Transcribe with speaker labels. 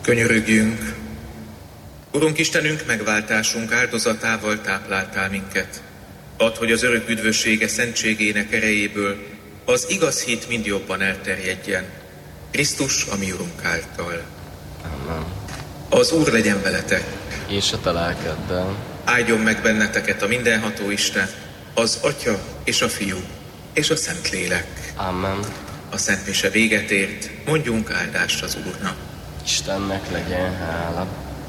Speaker 1: Könyörögjünk! Urunk Istenünk, megváltásunk áldozatával tápláltál minket. Add, hogy az örök üdvössége szentségének erejéből az igaz hit mind jobban elterjedjen. Krisztus, a mi Urunk által.
Speaker 2: Amen.
Speaker 1: Az Úr legyen veletek.
Speaker 2: És a te lelkeddel.
Speaker 1: Áldjon meg benneteket a mindenható Isten, az Atya és a Fiú és a Szentlélek.
Speaker 2: Amen.
Speaker 1: A szentmise véget ért, mondjunk áldást az Úrnak.
Speaker 2: Istennek legyen hála.